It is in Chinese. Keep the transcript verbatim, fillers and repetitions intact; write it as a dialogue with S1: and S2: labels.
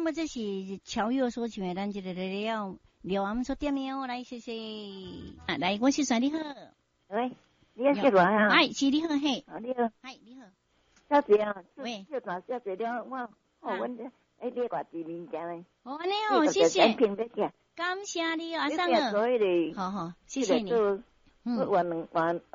S1: 么这是乔佑所唱的，咱这个了了俺们所点的哦，来谢谢。啊，来，我是算你好。
S2: 喂，你好，小罗啊。
S1: 哎，是你好嘿。
S2: 啊，你好。
S1: 嗨，你好。
S2: 小姐啊，
S1: 喂，
S2: 小段小姐了，我哦，阮这哎，你偌知名家嘞。
S1: 哦，安尼哦，谢谢。感谢你，阿桑啊。好好，谢谢你。
S2: 嗯。我我们我。